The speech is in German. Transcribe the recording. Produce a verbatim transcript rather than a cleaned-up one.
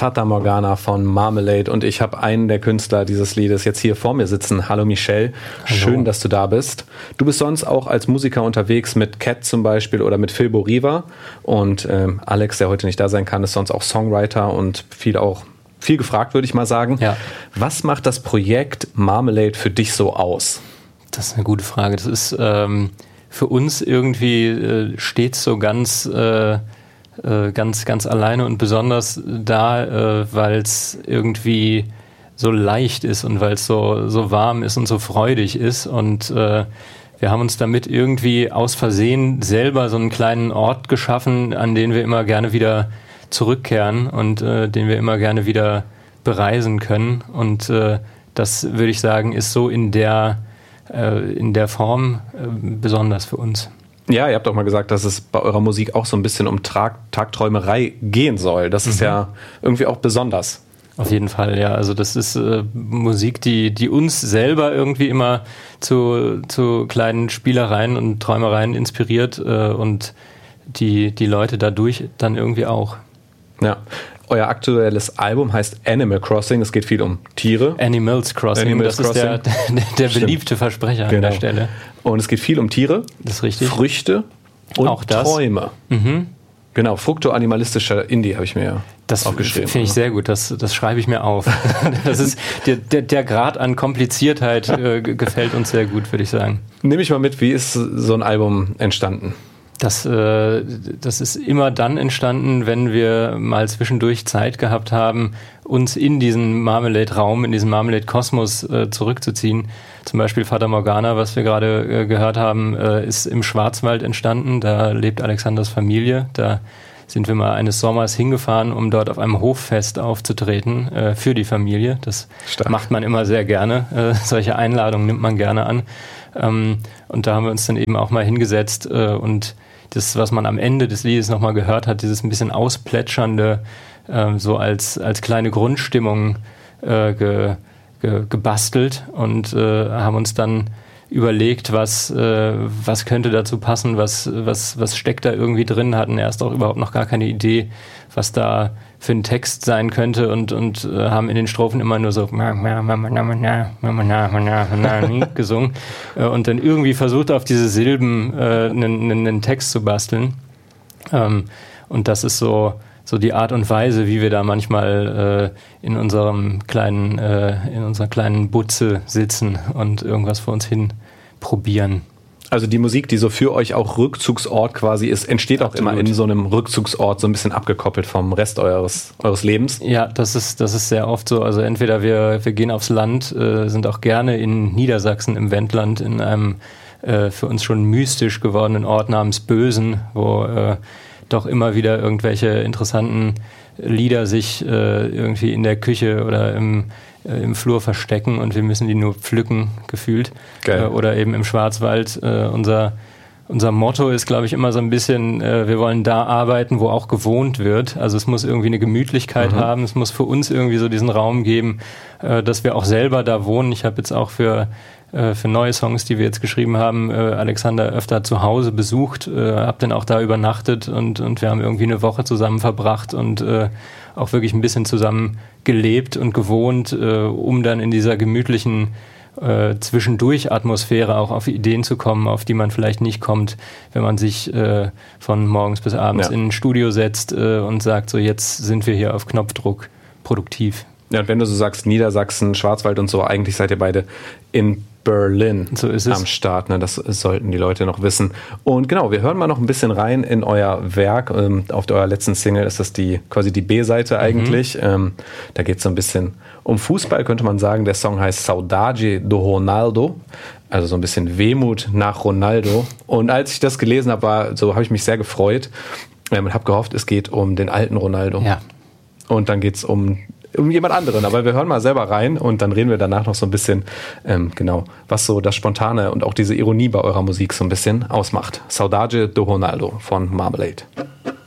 Fata Morgana von Marmalade und ich habe einen der Künstler dieses Liedes jetzt hier vor mir sitzen. Hallo Michel, Hallo. Schön, dass du da bist. Du bist sonst auch als Musiker unterwegs mit Cat zum Beispiel oder mit Phil Boriva und ähm, Alex, der heute nicht da sein kann, ist sonst auch Songwriter und viel auch viel gefragt, würde ich mal sagen. Ja. Was macht das Projekt Marmalade für dich so aus? Das ist eine gute Frage. Das ist ähm, für uns irgendwie äh, stets so ganz äh, ganz, ganz alleine und besonders da, äh, weil es irgendwie so leicht ist und weil es so, so warm ist und so freudig ist und äh, wir haben uns damit irgendwie aus Versehen selber so einen kleinen Ort geschaffen, an den wir immer gerne wieder zurückkehren und äh, den wir immer gerne wieder bereisen können und äh, das würde ich sagen, ist so in der, äh, in der Form äh, besonders für uns. Ja, ihr habt auch mal gesagt, dass es bei eurer Musik auch so ein bisschen um Tag- Tagträumerei gehen soll. Das ist mhm. ja irgendwie auch besonders. Auf jeden Fall, ja. Also das ist äh, Musik, die, die uns selber irgendwie immer zu, zu kleinen Spielereien und Träumereien inspiriert äh, und die, die Leute dadurch dann irgendwie auch. Ja. Euer aktuelles Album heißt Animal Crossing. Es geht viel um Tiere. Animals Crossing, Animals das Crossing. ist der, der, der beliebte Versprecher genau. an der Stelle. Und es geht viel um Tiere, das ist richtig. Früchte und auch das. Träume. Mhm. Genau, fruktoanimalistischer Indie habe ich mir das aufgeschrieben. Das finde ich sehr gut, das, das schreibe ich mir auf. Das ist, der, der, der Grad an Kompliziertheit äh, gefällt uns sehr gut, würde ich sagen. Nimm mich mal mit, wie ist so ein Album entstanden? Das, äh, das ist immer dann entstanden, wenn wir mal zwischendurch Zeit gehabt haben, uns in diesen Marmalade-Raum, in diesen Marmalade-Kosmos äh, zurückzuziehen. Zum Beispiel Fata Morgana, was wir gerade äh, gehört haben, äh, ist im Schwarzwald entstanden. Da lebt Alexanders Familie. Da sind wir mal eines Sommers hingefahren, um dort auf einem Hoffest aufzutreten äh, für die Familie. Das Stark. Macht man immer sehr gerne. Äh, solche Einladungen nimmt man gerne an. Ähm, und da haben wir uns dann eben auch mal hingesetzt äh, und das, was man am Ende des Liedes nochmal gehört hat, dieses ein bisschen ausplätschernde, äh, so als, als kleine Grundstimmung äh, ge, ge, gebastelt und äh, haben uns dann überlegt, was, äh, was könnte dazu passen, was, was, was steckt da irgendwie drin, hatten erst auch überhaupt noch gar keine Idee, was da für ein Text sein könnte und, und äh, haben in den Strophen immer nur so gesungen äh, und dann irgendwie versucht, auf diese Silben äh, einen, einen Text zu basteln. Ähm, und das ist so, so die Art und Weise, wie wir da manchmal äh, in unserem kleinen, äh, in unserer kleinen Butze sitzen und irgendwas vor uns hin probieren. Also die Musik, die so für euch auch Rückzugsort quasi ist, entsteht auch Absolut. Immer in so einem Rückzugsort, so ein bisschen abgekoppelt vom Rest eures, eures Lebens? Ja, das ist, das ist sehr oft so. Also entweder wir, wir gehen aufs Land, äh, sind auch gerne in Niedersachsen im Wendland, in einem äh, für uns schon mystisch gewordenen Ort namens Bösen, wo äh, doch immer wieder irgendwelche interessanten Lieder sich äh, irgendwie in der Küche oder im im Flur verstecken und wir müssen die nur pflücken, gefühlt. Geil. Oder eben im Schwarzwald. Äh, unser, unser Motto ist, glaube ich, immer so ein bisschen, äh, wir wollen da arbeiten, wo auch gewohnt wird. Also es muss irgendwie eine Gemütlichkeit mhm. haben. Es muss für uns irgendwie so diesen Raum geben, äh, dass wir auch selber da wohnen. Ich habe jetzt auch für, äh, für neue Songs, die wir jetzt geschrieben haben, äh, Alexander öfter zu Hause besucht, äh, habe dann auch da übernachtet und, und wir haben irgendwie eine Woche zusammen verbracht und äh, auch wirklich ein bisschen zusammen gelebt und gewohnt, äh, um dann in dieser gemütlichen äh, Zwischendurch-Atmosphäre auch auf Ideen zu kommen, auf die man vielleicht nicht kommt, wenn man sich äh, von morgens bis abends ja. in ein Studio setzt äh, und sagt, so jetzt sind wir hier auf Knopfdruck produktiv. Ja, und wenn du so sagst, Niedersachsen, Schwarzwald und so, eigentlich seid ihr beide in Berlin so ist es. Am Start. Ne? Das sollten die Leute noch wissen. Und genau, wir hören mal noch ein bisschen rein in euer Werk. Ähm, auf eurer letzten Single ist das die quasi die B-Seite eigentlich. Mhm. Ähm, da geht es so ein bisschen um Fußball, könnte man sagen. Der Song heißt Saudade do Ronaldo. Also so ein bisschen Wehmut nach Ronaldo. Und als ich das gelesen habe, war, so habe ich mich sehr gefreut ähm, und habe gehofft, es geht um den alten Ronaldo. Ja. Und dann geht es um um jemand anderen, aber wir hören mal selber rein und dann reden wir danach noch so ein bisschen, ähm, genau, was so das Spontane und auch diese Ironie bei eurer Musik so ein bisschen ausmacht. Saudade do Ronaldo von Marmalade.